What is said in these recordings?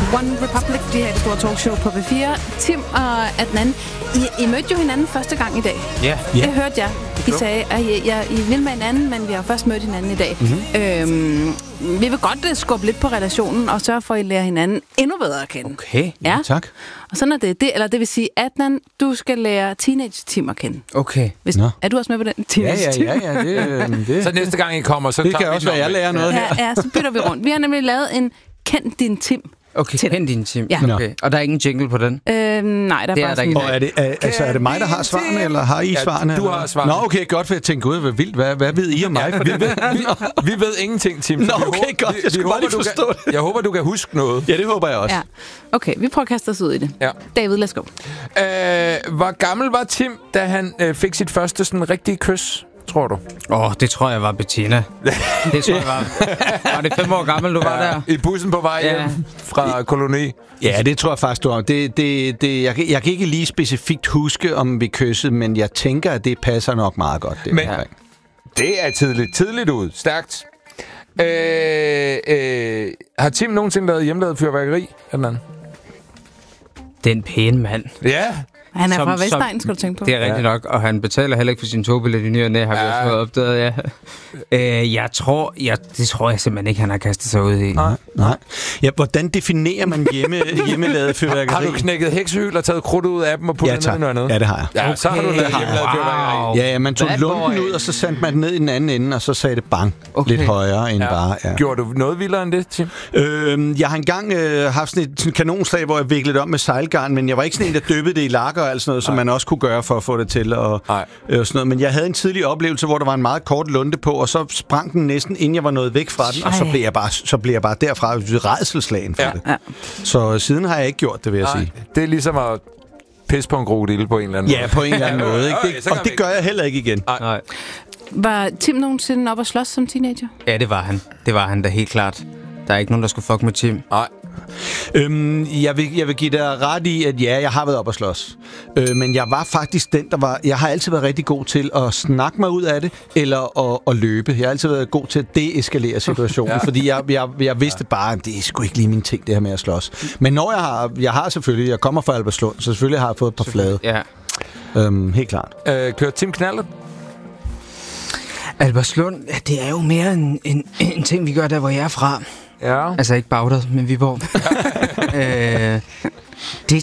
One Republic, det her det store talkshow på V4. Tim og Adnan, I mødte jo hinanden første gang i dag. Ja. Det hørte jeg. I sagde, at I vil med hinanden, men vi har først mødt hinanden i dag. Vi vil godt skubbe lidt på relationen og sørge for, at I lærer hinanden endnu bedre at kende. Okay, ja. Tak. Og sådan er det. Eller det vil sige, Adnan, du skal lære teenage-Tim at kende. Okay. Er du også med på den? Teenage-Tim? Ja. Det. Så næste gang I kommer, så det kan også være, jeg lærer noget her. Ja, så bytter vi rundt. Vi har nemlig lavet en Kend din Tim. Okay, kend din Tim. Ja. Okay. Og der er ingen jingle på den? Nej, der er bare sådan. Og er det mig, der har svarene, eller har I svarene? Du har svarene. Nå, okay, godt, for jeg tænkte, gud, hvad vildt. Hvad ved I om mig? Vi ved ingenting, Tim. Nå, okay, godt. Jeg skulle bare lige forstå det. Jeg håber, du kan huske noget. Ja, det håber jeg også. Ja. Okay, vi prøver at kaste os ud i det. Ja. David, lad os gå. Hvor gammel var Tim, da han fik sit første sådan rigtige kys, tror du? Det tror jeg var Bettina. Det tror jeg var det 5 år gammel, du var der? I bussen på vej hjem fra koloni. Ja, det tror jeg faktisk, du har. Jeg kan ikke lige specifikt huske, om vi kyssede, men jeg tænker, at det passer nok meget godt. Men det er tidligt ud. Stærkt. Har Tim nogensinde lavet hjemmelavet fyrværkeri? Den pæne mand. Ja. Han er fra Vestegn, skal du tænke på. Det er rigtigt nok, og han betaler heller ikke for sin togbillet i ny og næ, har vi også fået opdaget, det tror jeg simpelthen ikke, han har kastet sig ud i. Nej. Ja, hvordan definerer man hjemmelavet fyrværkeri? Har du knækket heksehyl og taget krudt ud af dem og puttet ned i noget andet? Ja, det har jeg. Ja, okay. Så har du lavet hjemmelavet fyrværkeri. Ja, man tog lunden ud, og så sendte man den ned i den anden ende, og så sagde det bang. Okay. Lidt højere end bare. Ja. Gjorde du noget vildere end det, Tim? Jeg har engang haft sådan et kanonslag, hvor jeg viklede det om med sejlgarn, men jeg var ikke sådan en, der dyppede det i lakker og alt sådan noget, som man også kunne gøre for at få det til og sådan noget. Men jeg havde en tidlig oplevelse, hvor der var en meget kort lunde på, og så sprang den næsten, inden jeg var nået væk fra den, og så blev jeg bare derfra rædselsslagen for det. Ja. Så siden har jeg ikke gjort det, vil jeg sige. Det er ligesom at pisse på en krokodille på en eller anden måde. Ja, på en eller anden måde. Ikke? Og det gør jeg heller ikke igen. Nej. Var Tim nogensinde op og slås som teenager? Ja, det var han. Det var han da helt klart. Der er ikke nogen, der skulle fuck med Tim. Nej. Jeg vil give dig ret i, at jeg har været op og slås. Men jeg var faktisk den, der var... Jeg har altid været rigtig god til at snakke mig ud af det, eller at løbe. Jeg har altid været god til at deeskalere situationen, fordi jeg vidste bare, at det er sgu ikke lige min ting, det her med at slås. Men når jeg har selvfølgelig... Jeg kommer fra Albertslund, så selvfølgelig har jeg fået et par flade. Ja. Helt klart. Kører Tim knaldet? Albertslund, det er jo mere en ting, vi gør der, hvor jeg er fra. Ja. Altså ikke Bagdad, men Viborg. Det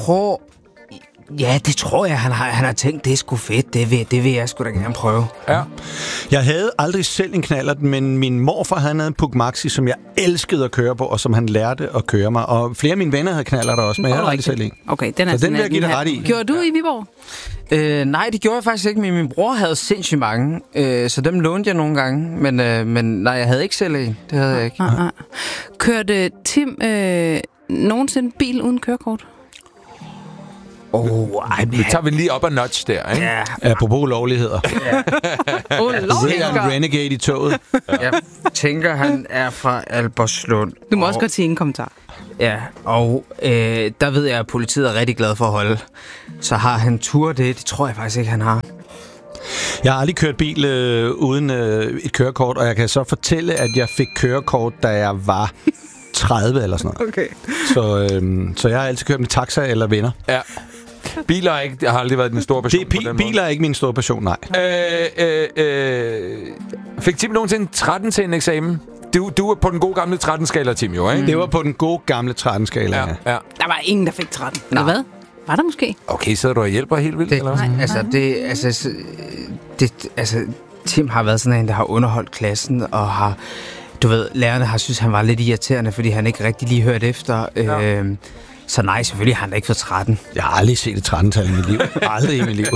tror jeg, han har tænkt, det er sgu fedt. Det vil jeg sgu da gerne prøve. Ja. Jeg havde aldrig selv en knallert, men min morfar han havde en Puch Maxi, som jeg elskede at køre på, og som han lærte at køre mig. Og flere af mine venner havde knallerter også, men jeg havde aldrig selv en. Okay, den er så den vil jeg give dig ret i. Gjorde du i Viborg? Nej, det gjorde jeg faktisk ikke, men min bror havde sindssygt mange, så dem lånte jeg nogle gange, men nej, jeg havde ikke selv en. Det havde jeg ikke. Kørte Tim nogensinde bil uden kørekort? Det tager vi lige op ad notch der, ikke? Ja. Apropos lovligheder. Lovligheder. En renegade i toget. Jeg tænker, han er fra Albertslund. Du må også godt sige en kommentar. Ja, og der ved jeg, at politiet er rigtig glad for at holde. Så har han tur det tror jeg faktisk ikke, han har. Jeg har aldrig kørt bil uden et kørekort, og jeg kan så fortælle, at jeg fik kørekort, da jeg var 30 eller sådan noget. Okay. Så jeg har altid kørt med taxa eller venner. Ja. Biler har aldrig været din store passion på den måde. Biler er ikke min store passion, nej. Fik Tim nogensinde 13 til en eksamen? Du var på den gode gamle 13-skala, Tim, jo, ikke? Det var på den gode gamle 13-skala, ja. Der var ingen, der fik 13. Eller hvad? Var der måske? Okay, sidder du og hjælper helt vildt, eller? Tim har været sådan en, der har underholdt klassen, og har... Du ved, lærerne har synes han var lidt irriterende, fordi han ikke rigtig lige hørte efter. Så nej, selvfølgelig har han ikke fået 13. Jeg har aldrig set et 13-tal i mit liv. Aldrig i mit liv.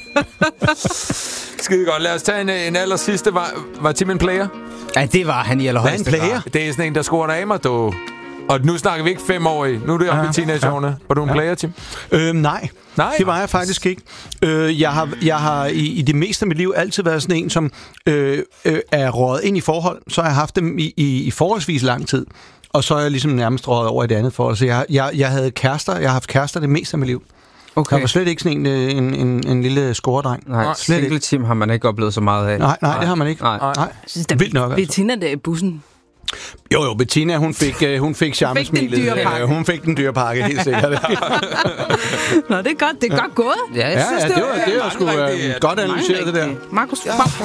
Skide godt. Lad os tage en aller sidste. Var Tim en player? Ja, det var han i allerhøjeste grad. Hvad en player? Det er sådan en, der scorer en amer, du. Og nu snakker vi ikke 5 år i. Nu er det oppe i teenageårene. Var du en player, Tim? Nej, det var jeg faktisk ikke. Jeg har i det meste af mit liv altid været sådan en, som er røget ind i forhold. Så har jeg haft dem i forholdsvis lang tid. Og så er jeg ligesom nærmest røget over i det andet forhold. Så jeg havde kærester. Jeg har haft kærester det meste af mit liv. Okay. Jeg var slet ikke sådan en lille scoredreng. Nej, single-team har man ikke oplevet så meget af. Nej, det har man ikke. Nej. Vildt nok. Bettina der i bussen. Jo, Bettina, hun fik charmesmilet. Hun fik den dyre pakke, helt sikkert. Nå, det er godt. Det er godt gået. Ja, jeg synes, Det var sgu godt analyseret, det der. Markus,